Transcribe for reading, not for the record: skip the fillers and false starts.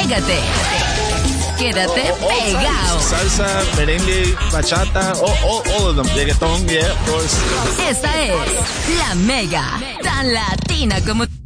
Pégate. Quédate pegado. Salsa, merengue, bachata, all of them. Reggaeton, yeah, of course. Esta es la Mega, tan latina como